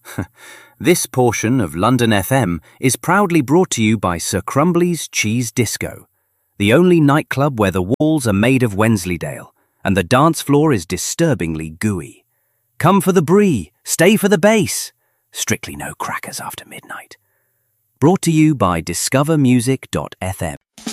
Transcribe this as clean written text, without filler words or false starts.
This portion of London FM is proudly brought to you by Sir Crumbly's Cheese Disco, the only nightclub where the walls are made of Wensleydale and the dance floor is disturbingly gooey. Come for the brie, stay for the bass. Strictly no crackers after midnight. Brought to you by discovermusic.fm.